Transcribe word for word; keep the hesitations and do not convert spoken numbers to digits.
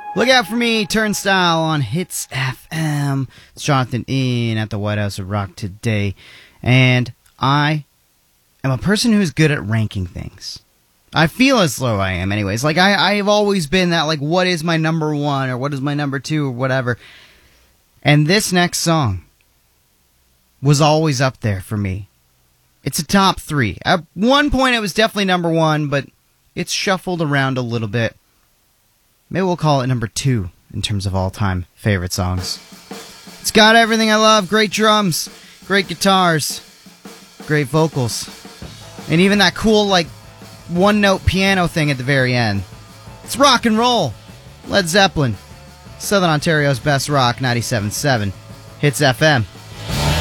Look out for me, Turnstile on Hits F M. It's Jonathan in at the White House of Rock today. And I am a person who's good at ranking things. I feel as though I am anyways. Like, I, I've always been that, like, what is my number one or what is my number two or whatever. And this next song was always up there for me. It's a top three. At one point it was definitely number one, but it's shuffled around a little bit. Maybe we'll call it number two in terms of all-time favorite songs. It's got everything I love. Great drums, great guitars, great vocals, and even that cool, like, one-note piano thing at the very end. It's rock and roll. Led Zeppelin. Southern Ontario's best rock, ninety-seven point seven. Hits F M.